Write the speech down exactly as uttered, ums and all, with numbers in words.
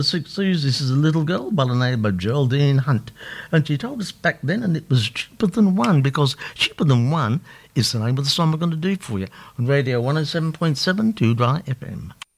sixties, this is a little girl by the name of Geraldine Hunt. And she told us back then, and it was Cheaper Than One, because Cheaper Than One is the name of the song we're going to do for you on Radio one oh seven point seven Two Dry F M.